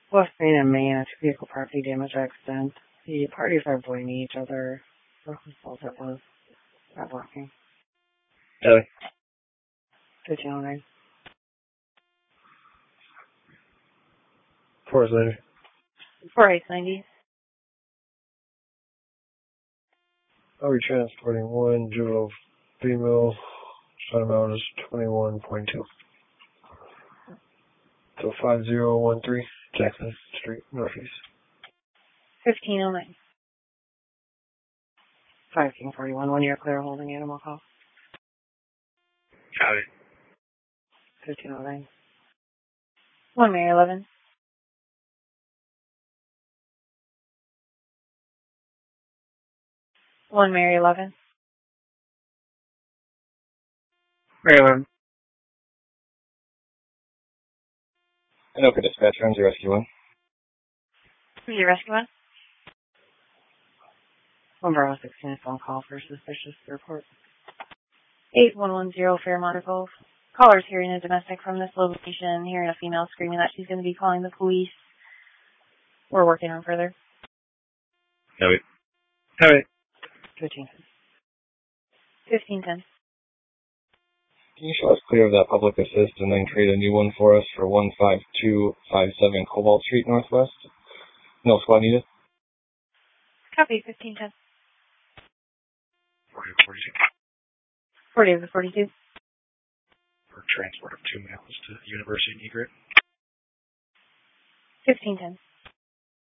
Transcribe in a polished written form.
West Main and Main, a two-vehicle property damage accident. The parties are avoiding each other. For whose fault it was. Not blocking. Ellie. 1509. Forest later. 4890. I'll be transporting one juvenile female. Sign amount is 21.2. So 5013 Jackson Street, Northeast. 1509. 541. 1 year clear holding animal call. Got it. 1509. 1 Mary 11. 1 Mary 11. Mary 11. Anoka dispatch, runs your rescue one. Who's your rescue one? 1 Bravo 16, phone call for suspicious report. 8110 Fairmont Cove. Caller's hearing a domestic from this location, hearing a female screaming that she's going to be calling the police. We're working on further. Copy. Copy. 1510. 1510. Can you show us clear of that public assist and then create a new one for us for 15257 Cobalt Street Northwest? No squad needed? Copy, 1510. 40 40 to 42. For transport of 2 males to University Negret. 1510.